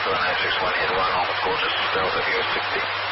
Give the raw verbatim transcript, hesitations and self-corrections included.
Delta nine six one, hit one, Alpha Squawk, just Delta U S sixty.